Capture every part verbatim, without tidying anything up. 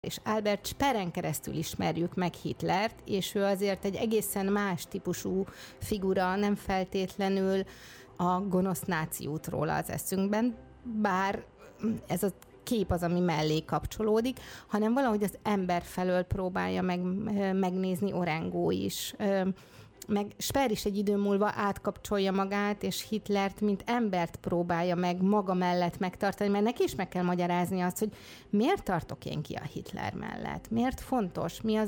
És Albert Speeren keresztül ismerjük meg Hitlert, és ő azért egy egészen más típusú figura, nem feltétlenül a gonosz náci út róla az eszünkben, bár ez a kép az, ami mellé kapcsolódik, hanem valahogy az ember felől próbálja meg, megnézni Orengó is. Meg Speer is egy idő múlva átkapcsolja magát, és Hitlert, mint embert próbálja meg maga mellett megtartani, mert neki is meg kell magyarázni azt, hogy miért tartok én ki a Hitler mellett, miért fontos, mi az,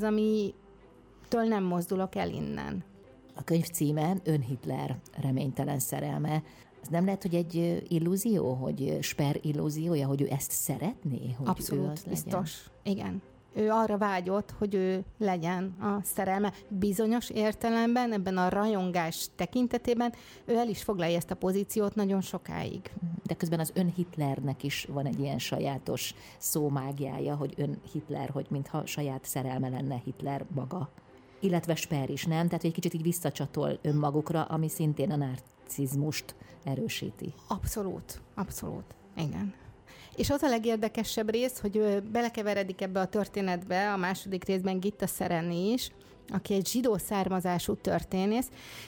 amitől nem mozdulok el innen. A könyv címe Ön Hitler, reménytelen szerelme. Ez nem lehet, hogy egy illúzió, hogy Speer illúziója, hogy ő ezt szeretné? Hogy Abszolút, ő az biztos. Legyen? Igen. Ő arra vágyott, hogy ő legyen a szerelme. Bizonyos értelemben, ebben a rajongás tekintetében ő el is foglalja ezt a pozíciót nagyon sokáig. De közben az Ön Hitlernek is van egy ilyen sajátos szómágjája, hogy Ön Hitler, hogy mintha saját szerelme lenne Hitler maga. Illetve Speer is, nem? Tehát egy kicsit így visszacsatol önmagukra, ami szintén a narcizmust erősíti. Abszolút, abszolút. Igen. És az a legérdekesebb rész, hogy ő belekeveredik ebbe a történetbe, a második részben Gitta Sereny is, aki egy zsidó származású történész,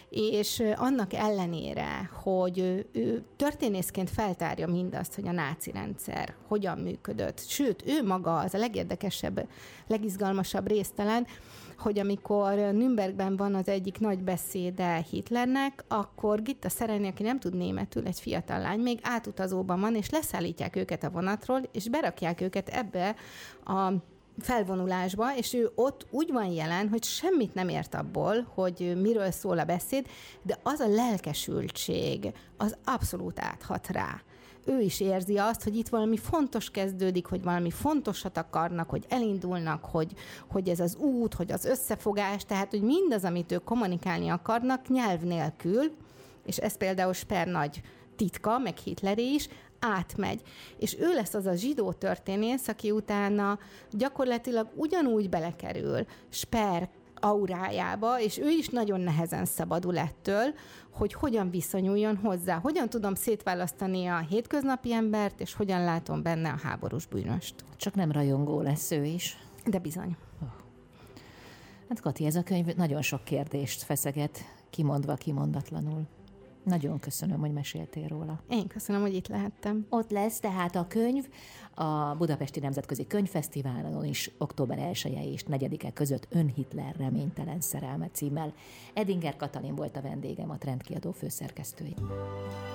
és annak ellenére, hogy ő, ő történészként feltárja mindazt, hogy a náci rendszer hogyan működött. Sőt, ő maga az a legérdekesebb, legizgalmasabb rész talán, hogy amikor Nürnbergben van az egyik nagy beszéde Hitlernek, akkor Gitta Sereny, aki nem tud németül, egy fiatal lány, még átutazóban van, és leszállítják őket a vonatról, és berakják őket ebbe a felvonulásba, és ő ott úgy van jelen, hogy semmit nem ért abból, hogy miről szól a beszéd, de az a lelkesültség, az abszolút áthat rá. Ő is érzi azt, hogy itt valami fontos kezdődik, hogy valami fontosat akarnak, hogy elindulnak, hogy, hogy ez az út, hogy az összefogás, tehát, hogy mindaz, amit ők kommunikálni akarnak, nyelv nélkül, és ez például Speer nagy titka, meg Hitleré is, átmegy. És ő lesz az a zsidó történész, aki utána gyakorlatilag ugyanúgy belekerül Speer aurájába, és ő is nagyon nehezen szabadul ettől, hogy hogyan viszonyuljon hozzá, hogyan tudom szétválasztani a hétköznapi embert, és hogyan látom benne a háborús bűnöst. Csak nem rajongó lesz ő is. De bizony. Oh. Hát Kati, ez a könyv nagyon sok kérdést feszeget, kimondva, kimondatlanul. Nagyon köszönöm, hogy meséltél róla. Én köszönöm, hogy itt lehettem. Ott lesz tehát a könyv a Budapesti Nemzetközi Könyvfesztiválon is október elseje és negyedike között Ön Hitler, reménytelen szerelme címmel. Edinger Katalin volt a vendégem, a Trend kiadó főszerkesztője.